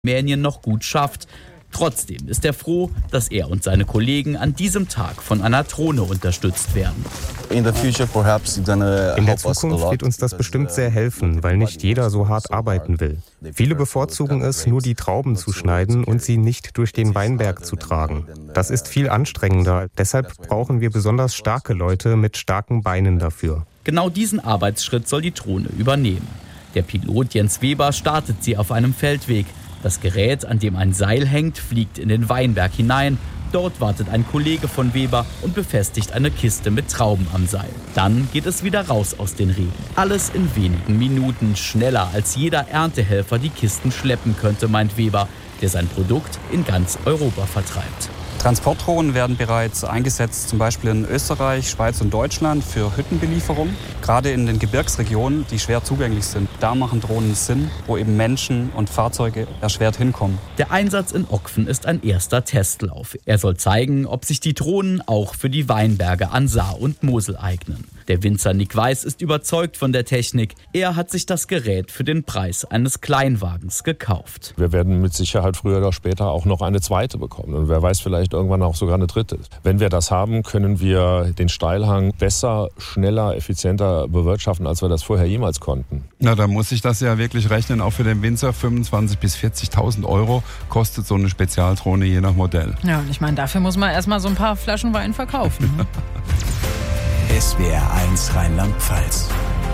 Rumänien noch gut schafft. Trotzdem ist er froh, dass er und seine Kollegen an diesem Tag von einer Drohne unterstützt werden. In der Zukunft wird uns das bestimmt sehr helfen, weil nicht jeder so hart arbeiten will. Viele bevorzugen es, nur die Trauben zu schneiden und sie nicht durch den Weinberg zu tragen. Das ist viel anstrengender. Deshalb brauchen wir besonders starke Leute mit starken Beinen dafür. Genau diesen Arbeitsschritt soll die Drohne übernehmen. Der Pilot Jens Weber startet sie auf einem Feldweg. Das Gerät, an dem ein Seil hängt, fliegt in den Weinberg hinein. Dort wartet ein Kollege von Weber und befestigt eine Kiste mit Trauben am Seil. Dann geht es wieder raus aus den Reben. Alles in wenigen Minuten, schneller als jeder Erntehelfer die Kisten schleppen könnte, meint Weber, der sein Produkt in ganz Europa vertreibt. Transportdrohnen werden bereits eingesetzt, zum Beispiel in Österreich, Schweiz und Deutschland für Hüttenbelieferung. Gerade in den Gebirgsregionen, die schwer zugänglich sind, da machen Drohnen Sinn, wo eben Menschen und Fahrzeuge erschwert hinkommen. Der Einsatz in Okfen ist ein erster Testlauf. Er soll zeigen, ob sich die Drohnen auch für die Weinberge an Saar und Mosel eignen. Der Winzer Nick Weiß ist überzeugt von der Technik. Er hat sich das Gerät für den Preis eines Kleinwagens gekauft. Wir werden mit Sicherheit früher oder später auch noch eine zweite bekommen. Und wer weiß, vielleicht irgendwann auch sogar eine dritte. Wenn wir das haben, können wir den Steilhang besser, schneller, effizienter bewirtschaften, als wir das vorher jemals konnten. Na, da muss ich das ja wirklich rechnen, auch für den Winzer. 25.000 bis 40.000 Euro kostet so eine Spezialdrohne je nach Modell. Ja, und ich meine, dafür muss man erstmal so ein paar Flaschen Wein verkaufen. SWR 1 Rheinland-Pfalz.